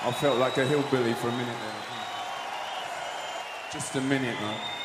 I felt like a hillbilly for a minute there. Just a minute, man.